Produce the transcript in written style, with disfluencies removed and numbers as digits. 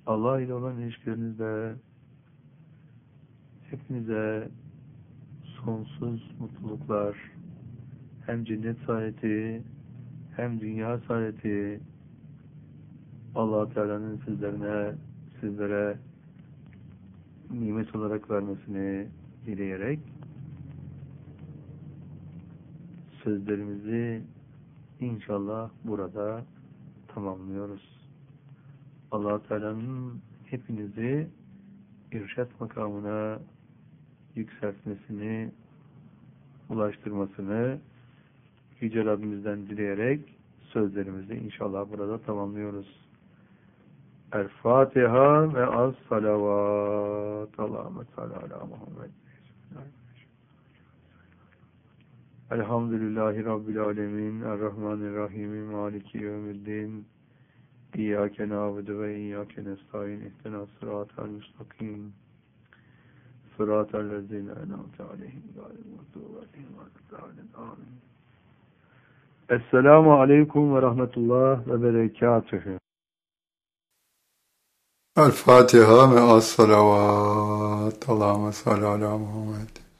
Allah ile olan ilişkilerinizde hepinize sonsuz mutluluklar, hem cennet saadeti hem dünya saadeti Allah Teala'nın sizlere nimet olarak vermesini dileyerek sözlerimizi inşallah burada tamamlıyoruz. Allah Teala'nın hepinizi irşat makamına yükseltmesini, ulaştırmasını Yüce Rabbimizden dileyerek sözlerimizi inşallah burada tamamlıyoruz. El-Fatiha ve as-salavat. Allahümme salli ala Muhammed. Elhamdülillahi Rabbil alemin. Errahmanirrahim. Maliki yevmiddin. İyyâke nâbudu ve iyyâke nestaîn. İhdinas sıratal müstakim. Sıratal lezîne en'amte aleyhim gâyril mağdûbi aleyhim veleddâllîn. Amin. Esselamu aleyküm ve rahmetullah ve berekatühü. El Fatiha ve as-salavat. Allahümme salli ala Muhammed.